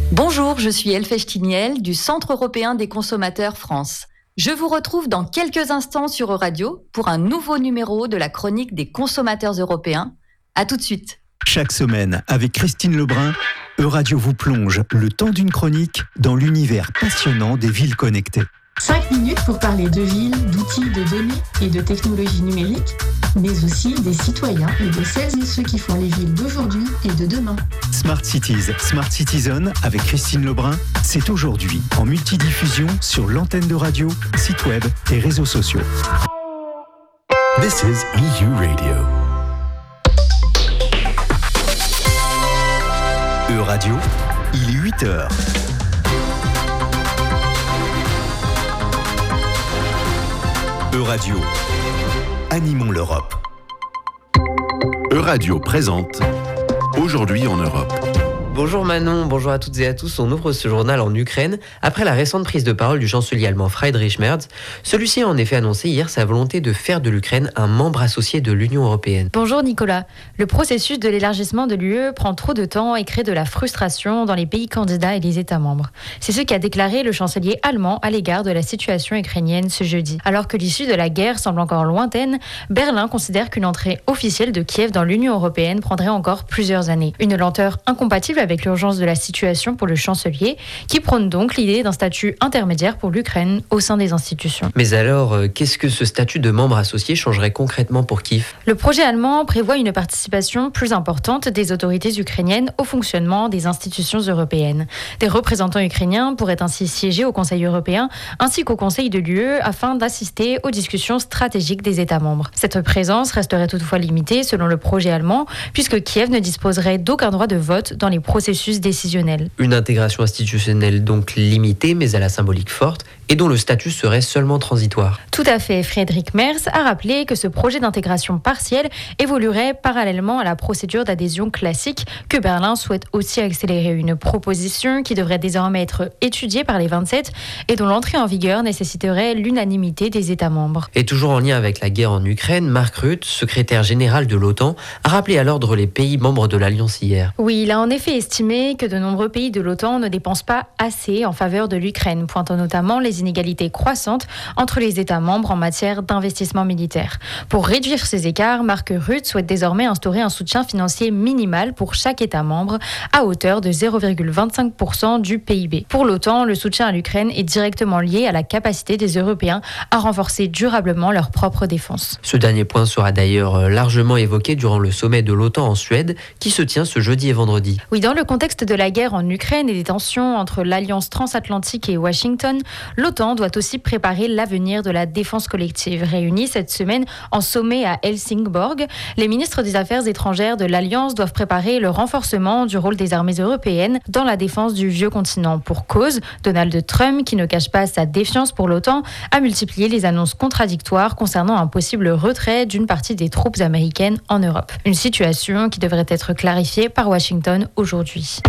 Bonjour, je suis Elfèche Tiniel du Centre européen des consommateurs France. Je vous retrouve dans quelques instants sur Euradio pour un nouveau numéro de la chronique des consommateurs européens. À tout de suite. Chaque semaine, avec Christine Lebrun, Euradio vous plonge le temps d'une chronique dans l'univers passionnant des villes connectées. 5 minutes pour parler de villes, d'outils, de données et de technologies numériques, mais aussi des citoyens et de celles et ceux qui font les villes d'aujourd'hui et de demain. Smart Cities, Smart Citizen avec Christine Lebrun, c'est aujourd'hui en multidiffusion sur l'antenne de radio, site web et réseaux sociaux. This is EU Radio. Euradio, il est 8h. Euradio, animons l'Europe. Euradio présente Aujourd'hui en Europe. Bonjour Manon, bonjour à toutes et à tous. On ouvre ce journal en Ukraine après la récente prise de parole du chancelier allemand Friedrich Merz. Celui-ci a en effet annoncé hier sa volonté de faire de l'Ukraine un membre associé de l'Union européenne. Bonjour Nicolas. Le processus de l'élargissement de l'UE prend trop de temps et crée de la frustration dans les pays candidats et les États membres. C'est ce qu'a déclaré le chancelier allemand à l'égard de la situation ukrainienne ce jeudi. Alors que l'issue de la guerre semble encore lointaine, Berlin considère qu'une entrée officielle de Kiev dans l'Union européenne prendrait encore plusieurs années. Une lenteur incompatible avec l'urgence de la situation pour le chancelier, qui prône donc l'idée d'un statut intermédiaire pour l'Ukraine au sein des institutions. Mais alors, qu'est-ce que ce statut de membre associé changerait concrètement pour Kiev ? Le projet allemand prévoit une participation plus importante des autorités ukrainiennes au fonctionnement des institutions européennes. Des représentants ukrainiens pourraient ainsi siéger au Conseil européen ainsi qu'au Conseil de l'UE afin d'assister aux discussions stratégiques des États membres. Cette présence resterait toutefois limitée selon le projet allemand, puisque Kiev ne disposerait d'aucun droit de vote dans les processus décisionnels. Une intégration institutionnelle donc limitée, mais à la symbolique forte, et dont le statut serait seulement transitoire. Tout à fait. Friedrich Merz a rappelé que ce projet d'intégration partielle évoluerait parallèlement à la procédure d'adhésion classique que Berlin souhaite aussi accélérer. Une proposition qui devrait désormais être étudiée par les 27 et dont l'entrée en vigueur nécessiterait l'unanimité des États membres. Et toujours en lien avec la guerre en Ukraine, Mark Rutte, secrétaire général de l'OTAN, a rappelé à l'ordre les pays membres de l'Alliance hier. Oui, il a en effet estimé que de nombreux pays de l'OTAN ne dépensent pas assez en faveur de l'Ukraine, pointant notamment les inégalités croissantes entre les États membres en matière d'investissement militaire. Pour réduire ces écarts, Mark Rutte souhaite désormais instaurer un soutien financier minimal pour chaque État membre à hauteur de 0,25% du PIB. Pour l'OTAN, le soutien à l'Ukraine est directement lié à la capacité des Européens à renforcer durablement leur propre défense. Ce dernier point sera d'ailleurs largement évoqué durant le sommet de l'OTAN en Suède qui se tient ce jeudi et vendredi. Oui, dans le contexte de la guerre en Ukraine et des tensions entre l'Alliance transatlantique et Washington, l'OTAN doit aussi préparer l'avenir de la défense collective. Réunis cette semaine en sommet à Helsingborg, les ministres des Affaires étrangères de l'Alliance doivent préparer le renforcement du rôle des armées européennes dans la défense du vieux continent. Pour cause, Donald Trump, qui ne cache pas sa défiance pour l'OTAN, a multiplié les annonces contradictoires concernant un possible retrait d'une partie des troupes américaines en Europe. Une situation qui devrait être clarifiée par Washington aujourd'hui.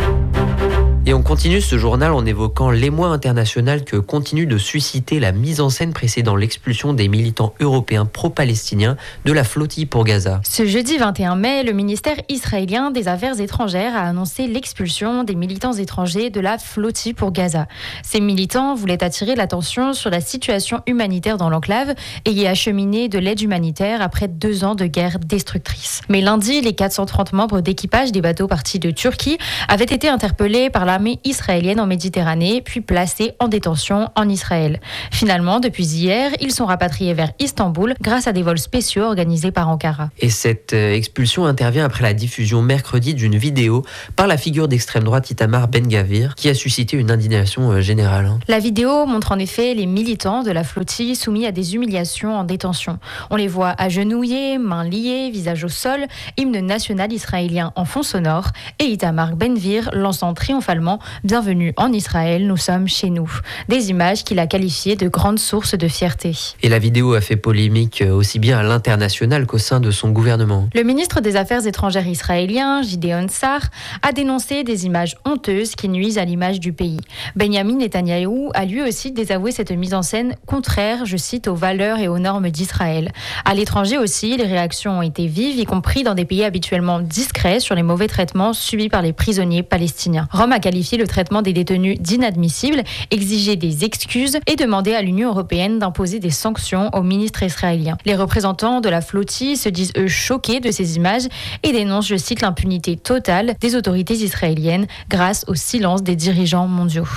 Et on continue ce journal en évoquant l'émoi international que continue de susciter la mise en scène précédant l'expulsion des militants européens pro-palestiniens de la flottille pour Gaza. Ce jeudi 21 mai, le ministère israélien des Affaires étrangères a annoncé l'expulsion des militants étrangers de la flottille pour Gaza. Ces militants voulaient attirer l'attention sur la situation humanitaire dans l'enclave et y acheminer de l'aide humanitaire après 2 ans de guerre destructrice. Mais lundi, les 430 membres d'équipage des bateaux partis de Turquie avaient été interpellés par l'armée israélienne en Méditerranée, puis placés en détention en Israël. Finalement, depuis hier, ils sont rapatriés vers Istanbul grâce à des vols spéciaux organisés par Ankara. Et cette expulsion intervient après la diffusion mercredi d'une vidéo par la figure d'extrême droite Itamar Ben-Gvir qui a suscité une indignation générale. La vidéo montre en effet les militants de la flottille soumis à des humiliations en détention. On les voit agenouillés, mains liées, visage au sol, hymne national israélien en fond sonore et Itamar Ben-Gvir lançant triomphalement « Bienvenue en Israël, nous sommes chez nous ». Des images qu'il a qualifiées de grandes sources de fierté. Et la vidéo a fait polémique aussi bien à l'international qu'au sein de son gouvernement. Le ministre des Affaires étrangères israélien, Gideon Sa'ar, a dénoncé des images honteuses qui nuisent à l'image du pays. Benjamin Netanyahou a lui aussi désavoué cette mise en scène contraire, je cite, aux valeurs et aux normes d'Israël. À l'étranger aussi, les réactions ont été vives, y compris dans des pays habituellement discrets sur les mauvais traitements subis par les prisonniers palestiniens. Rome a qualifié qualifié le traitement des détenus d'inadmissible, exigé des excuses et demandé à l'Union européenne d'imposer des sanctions au ministre israélien. Les représentants de la flottille se disent eux choqués de ces images et dénoncent, je cite, l'impunité totale des autorités israéliennes grâce au silence des dirigeants mondiaux.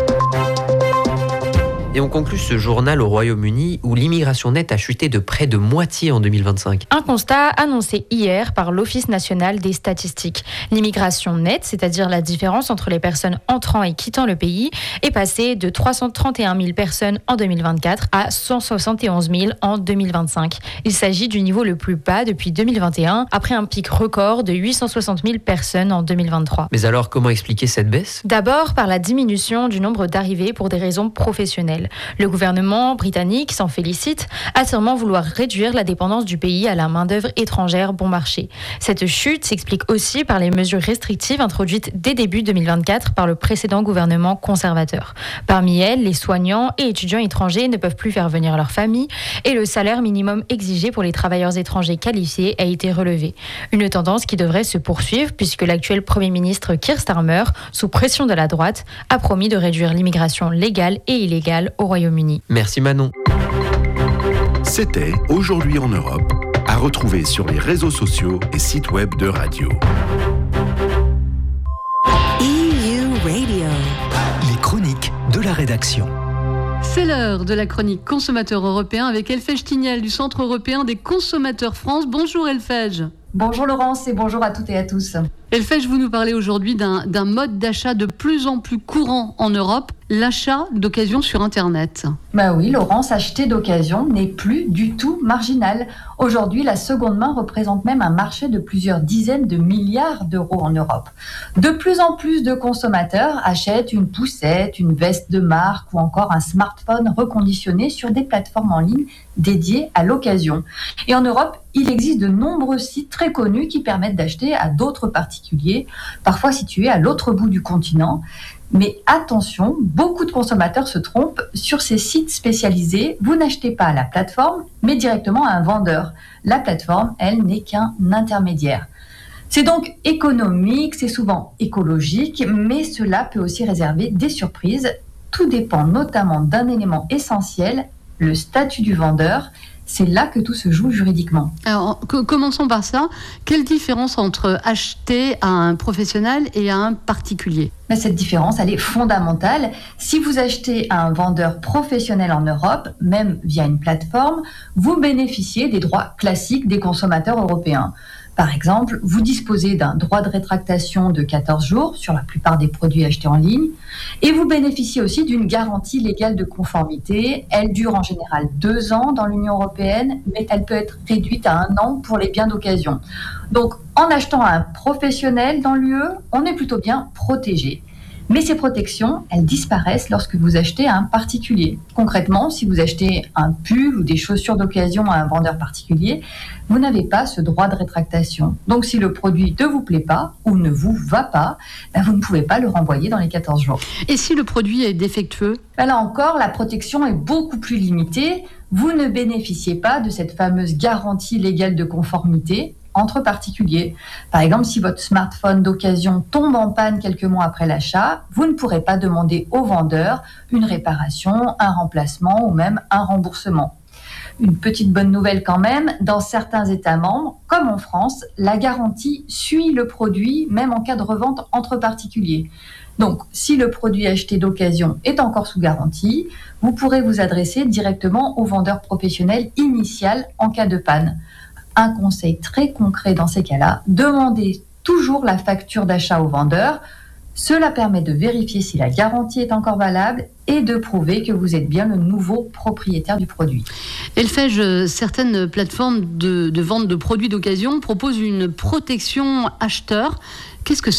Et on conclut ce journal au Royaume-Uni où l'immigration nette a chuté de près de moitié en 2025. Un constat annoncé hier par l'Office national des statistiques. L'immigration nette, c'est-à-dire la différence entre les personnes entrant et quittant le pays, est passée de 331 000 personnes en 2024 à 171 000 en 2025. Il s'agit du niveau le plus bas depuis 2021, après un pic record de 860 000 personnes en 2023. Mais alors, comment expliquer cette baisse ? D'abord par la diminution du nombre d'arrivées pour des raisons professionnelles. Le gouvernement britannique s'en félicite, affirmant vouloir réduire la dépendance du pays à la main-d'œuvre étrangère bon marché. Cette chute s'explique aussi par les mesures restrictives introduites dès début 2024 par le précédent gouvernement conservateur. Parmi elles, les soignants et étudiants étrangers ne peuvent plus faire venir leur famille et le salaire minimum exigé pour les travailleurs étrangers qualifiés a été relevé. Une tendance qui devrait se poursuivre puisque l'actuel Premier ministre Keir Starmer, sous pression de la droite, a promis de réduire l'immigration légale et illégale au Royaume-Uni. Merci Manon. C'était Aujourd'hui en Europe, à retrouver sur les réseaux sociaux et sites web de radio. EU Radio. Les chroniques de la rédaction. C'est l'heure de la chronique consommateur européen avec Elfège Tignel du Centre européen des consommateurs France. Bonjour Elfège. Bonjour Laurence et bonjour à toutes et à tous. Elfège, vous nous parlez aujourd'hui d'un mode d'achat de plus en plus courant en Europe, l'achat d'occasion sur Internet. Bah oui, Laurence, acheter d'occasion n'est plus du tout marginal. Aujourd'hui, la seconde main représente même un marché de plusieurs dizaines de milliards d'euros en Europe. De plus en plus de consommateurs achètent une poussette, une veste de marque ou encore un smartphone reconditionné sur des plateformes en ligne dédiées à l'occasion. Et en Europe, il existe de nombreux sites très connus qui permettent d'acheter à d'autres particuliers, parfois situés à l'autre bout du continent. Mais attention, beaucoup de consommateurs se trompent. Sur ces sites spécialisés, vous n'achetez pas à la plateforme, mais directement à un vendeur. La plateforme, elle, n'est qu'un intermédiaire. C'est donc économique, c'est souvent écologique, mais cela peut aussi réserver des surprises. Tout dépend notamment d'un élément essentiel, le statut du vendeur. C'est là que tout se joue juridiquement. Alors, commençons par ça. Quelle différence entre acheter à un professionnel et à un particulier ? Mais cette différence, elle est fondamentale. Si vous achetez à un vendeur professionnel en Europe, même via une plateforme, vous bénéficiez des droits classiques des consommateurs européens. Par exemple, vous disposez d'un droit de rétractation de 14 jours sur la plupart des produits achetés en ligne et vous bénéficiez aussi d'une garantie légale de conformité. Elle dure en général 2 ans dans l'Union européenne, mais elle peut être réduite à 1 an pour les biens d'occasion. Donc, en achetant à un professionnel dans l'UE, on est plutôt bien protégé. Mais ces protections, elles disparaissent lorsque vous achetez à un particulier. Concrètement, si vous achetez un pull ou des chaussures d'occasion à un vendeur particulier, vous n'avez pas ce droit de rétractation. Donc si le produit ne vous plaît pas ou ne vous va pas, vous ne pouvez pas le renvoyer dans les 14 jours. Et si le produit est défectueux ? Là encore, la protection est beaucoup plus limitée. Vous ne bénéficiez pas de cette fameuse garantie légale de conformité entre particuliers. Par exemple, si votre smartphone d'occasion tombe en panne quelques mois après l'achat, vous ne pourrez pas demander au vendeur une réparation, un remplacement ou même un remboursement. Une petite bonne nouvelle quand même, dans certains États membres, comme en France, la garantie suit le produit, même en cas de revente entre particuliers. Donc, si le produit acheté d'occasion est encore sous garantie, vous pourrez vous adresser directement au vendeur professionnel initial en cas de panne. Un conseil très concret dans ces cas-là, demandez toujours la facture d'achat au vendeur. Cela permet de vérifier si la garantie est encore valable et de prouver que vous êtes bien le nouveau propriétaire du produit. Elfège, certaines plateformes de vente de produits d'occasion proposent une protection acheteur. Qu'est-ce que c'est exactement ?